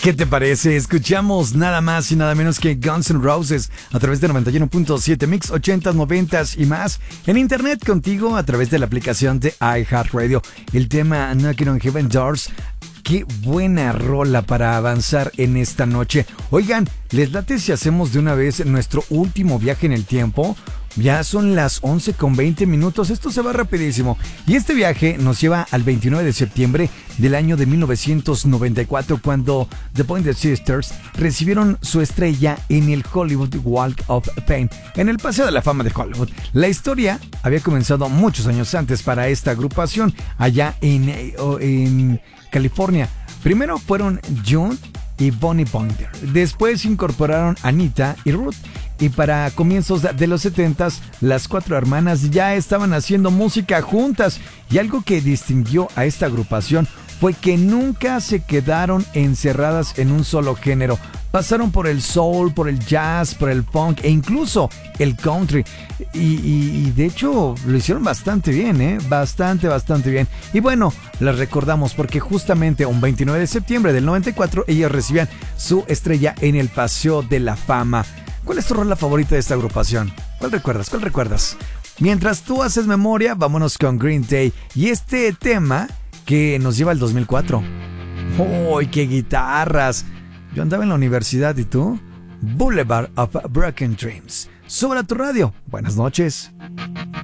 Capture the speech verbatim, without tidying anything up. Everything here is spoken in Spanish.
¿Qué te parece? Escuchamos nada más y nada menos que Guns N' Roses a través de noventa y uno punto siete Mix ochentas, noventas y más. En internet contigo a través de la aplicación de iHeartRadio. El tema Knocking on Heaven Doors. Qué buena rola para avanzar en esta noche. Oigan, ¿les late si hacemos de una vez nuestro último viaje en el tiempo? Ya son las once con veinte minutos, esto se va rapidísimo. Y este viaje nos lleva al veintinueve de septiembre del año de mil novecientos noventa y cuatro, cuando The Pointer Sisters recibieron su estrella en el Hollywood Walk of Fame, en el Paseo de la Fama de Hollywood. La historia había comenzado muchos años antes para esta agrupación, allá en, en California. Primero fueron June y Bonnie Pointer. Después se incorporaron Anita y Ruth. Y para comienzos de los setentas, las cuatro hermanas ya estaban haciendo música juntas. Y algo que distinguió a esta agrupación fue que nunca se quedaron encerradas en un solo género. Pasaron por el soul, por el jazz, por el funk e incluso el country. Y, y, y de hecho lo hicieron bastante bien, ¿eh? Bastante, bastante bien. Y bueno, las recordamos porque justamente un veintinueve de septiembre del noventa y cuatro ellas recibían su estrella en el Paseo de la Fama. ¿Cuál es tu rola favorita de esta agrupación? ¿Cuál recuerdas? ¿Cuál recuerdas? Mientras tú haces memoria, vámonos con Green Day y este tema que nos lleva al dos mil cuatro. ¡Uy, qué guitarras! Yo andaba en la universidad, ¿y tú? Boulevard of Broken Dreams. Sube a tu radio. Buenas noches.